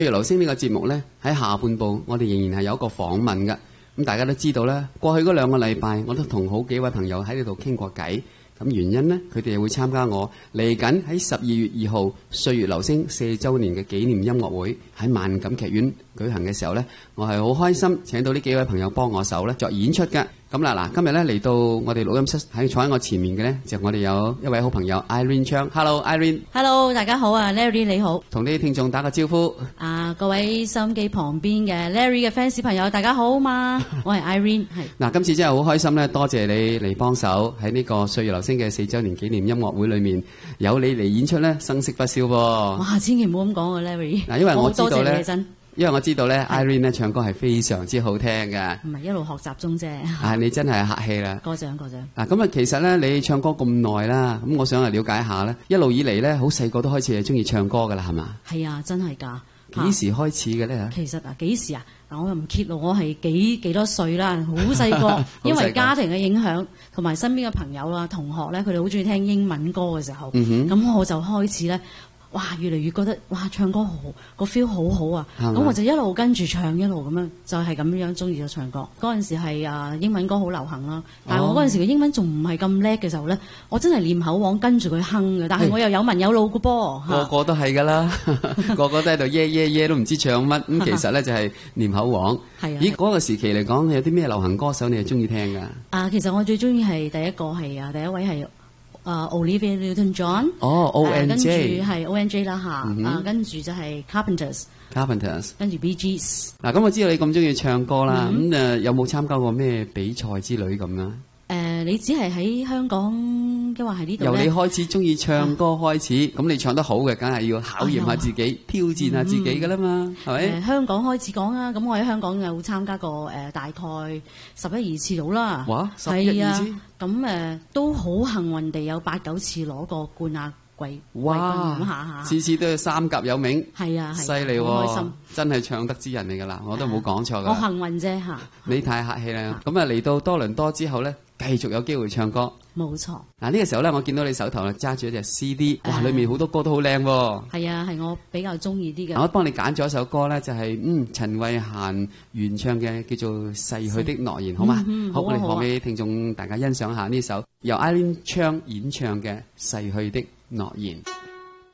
歲月留聲呢個節目呢，喺下半部我哋仍然係有一個訪問嘅。咁大家都知道啦，過去嗰2個禮拜我都同好幾位朋友喺呢度傾過偈。咁原因呢，佢哋會參加我嚟緊喺12月2號歲月留聲4週年嘅紀念音樂會喺萬錦劇院舉行嘅時候呢，我係好開心請到呢幾位朋友幫我手呢作演出嘅。咁嗱，今日咧嚟到我哋錄音室坐喺我前面嘅呢，就我哋有一位好朋友 Irene Chang。Hello Irene。Hello， 大家好啊 ，Larry 你好。 同啲聽眾打個招呼。 各位收音機旁邊嘅 Larry 嘅 fans 朋友，大家好嘛？我係 Irene 係。 嗱，今次真係好開心咧，多謝你嚟幫手喺呢個歲月留聲嘅4週年紀念音樂會裏面，有你嚟演出咧，生色不少噃。 哇，千祈唔好咁講啊 ，Larry。 嗱，因為我知道咧。因為我知道咧 ，Irene 咧唱歌係非常之好聽嘅。 唔係一路學習中啫。 你真係客氣啦。 過獎。 嗱，咁啊，其實咧，你唱歌咁耐啦，咁我想了解一下咧，一路以嚟咧，好細個都開始係中意唱歌噶啦，係嘛？ 係啊，真係㗎。 幾時開始嘅咧？ 其實幾時啊？我又唔揭露我係幾多歲啦，好細個。因為家庭嘅影響，同埋身邊嘅朋友啊、同學咧，佢哋好中意聽英文歌嘅時候，咁我就開始咧。哇！越嚟越覺得哇，唱歌好個 feel 好好啊！咁我就一路跟住唱，一路咁樣就係咁樣中意咗唱歌。嗰陣時係英文歌好流行啦，但係我嗰陣時嘅英文仲唔係咁叻嘅時候咧，我真係念口簧跟住佢哼嘅。但係我又有文有路嘅噃。 個個都係㗎啦，個個都喺度耶耶耶都唔知唱乜。咁其實咧就係念口簧。 係啊。 咦，嗰個時期嚟講，有啲咩流行歌手你係中意聽㗎？ 其實我最中意係第一個係第一位係。Olivia Newton-John， ONJ， 跟住係 ONJ 啦嚇，跟住就係 Carpenters， 跟住 Bee Gees。 嗱，咁我知道你咁中意唱歌啦，咁有冇參加過咩比賽之類咁啊？ 你只係喺香港，抑或係呢度？ 由你開始中意唱歌開始，咁你唱得好嘅，梗係要考驗下自己，挑戰下自己㗎啦嘛，係咪？ 香港開始講啊，咁我喺香港有參加過大概11、2次到啦。 哇，11、2次？ 咁都好幸運地有8、9次攞過冠亞季。 哇！次次都係3甲有名。 係啊， 犀利喎！開心，真係唱得之人嚟㗎啦，我都冇講錯㗎。 我幸運啫嚇。 你太客氣啦。咁嚟到多倫多之後咧，繼續有機會唱歌。 冇錯。 嗱，呢個時候咧，我見到你手頭揸住一隻 CD， 哇！裏面好多歌都好靚喎。 係啊，係我比較中意啲嘅。 我幫你揀咗一首歌咧，就係陳慧嫻原唱嘅，叫做《逝去的諾言》，好嘛？好，我哋放俾聽眾大家欣賞下呢首由 Irene Chang 演唱嘅《逝去的諾言》。